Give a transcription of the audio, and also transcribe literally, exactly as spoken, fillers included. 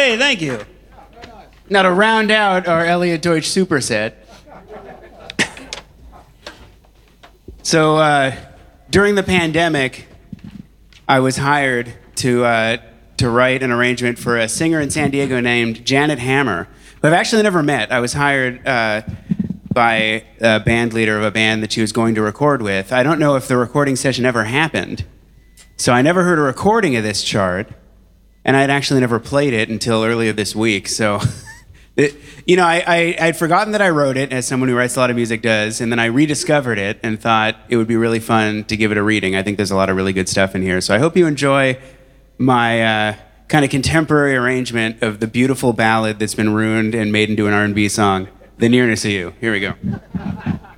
Hey, thank you. Now to round out our Elliot Deutsch superset. So uh, during the pandemic, I was hired to uh, to write an arrangement for a singer in San Diego named Janet Hammer, who I've actually never met. I was hired uh, by a band leader of a band that she was going to record with. I don't know if the recording session ever happened, so I never heard a recording of this chart, and I'd actually never played it until earlier this week. So, it, you know, I, I, I'd forgotten that I wrote it, as someone who writes a lot of music does, and then I rediscovered it and thought it would be really fun to give it a reading. I think there's a lot of really good stuff in here. So I hope you enjoy my uh, kind of contemporary arrangement of the beautiful ballad that's been ruined and made into an R and B song, The Nearness of You. Here we go.